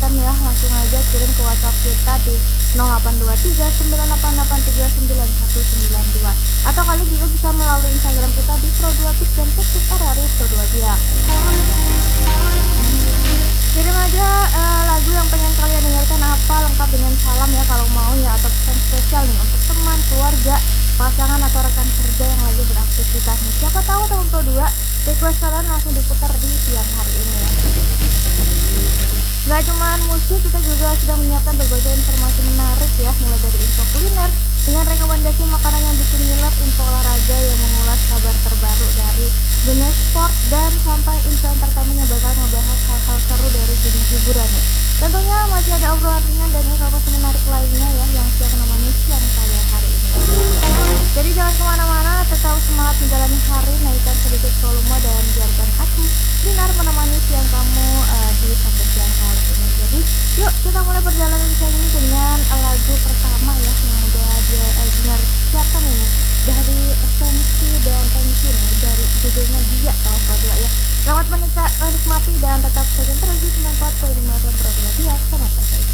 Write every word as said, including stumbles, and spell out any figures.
mendengarkan ya, langsung aja kirim ke WhatsApp kita di nol delapan dua tiga sembilan delapan delapan tiga sembilan satu sembilan dua, atau kalian juga bisa melalui Instagram kita di pro dua pik dan Facebook R R I pro dua biak. Kirim aja eh, lagu yang pengen kalian dengarkan apa, lengkap dengan salam ya kalau mau ya, atau pesan spesial nih untuk teman, keluarga, pasangan atau rekan kerja yang lagi beraktivitas nih. Siapa tahu tahun pro dua request kalian langsung diputar di siang hari ini ya. Gak cuman musik, kita juga sudah menyiapkan berbagai informasi menarik ya, mulai dari info kuliner dengan rekomendasi makanan yang bikin ngiler, info olahraga yang mengulas kabar terbaru dari dunia sport, dan sampai info entertainment yang bakal ngebahas hal-hal seru dari dunia hiburan nih. Tentunya masih ada obrolan ringan dan informasi menarik lainnya ya yang siap menemani siang kalian hari ini. Jadi jangan kemana-mana, tetap semangat menjalani hari, naikkan sedikit volume dan biarkan aku Dinar menemani siang kamu uh, di sampai siang kali ini. Jadi yuk kita mulai perjalanan siang ini dengan uh, lagu pertama ya yang udah dia uh, Dinar siapkan ini dari Sensi dan Tensi nih, dari judulnya Dia tahun pro dua ya. Selamat menikah, menikmati dan tetap stay terus di sembilan puluh empat koma lima Pro dua Biak. Selamat pagi.